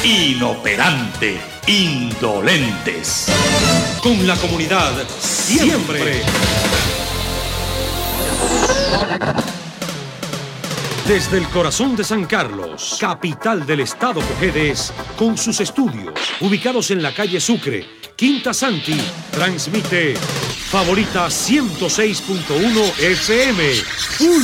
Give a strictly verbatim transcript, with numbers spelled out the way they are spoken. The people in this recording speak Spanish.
inoperante, indolentes. Con la comunidad siempre. Desde el corazón de San Carlos, capital del estado Cojedes, con sus estudios ubicados en la calle Sucre, Quinta Santi, transmite Favorita ciento seis punto uno F M.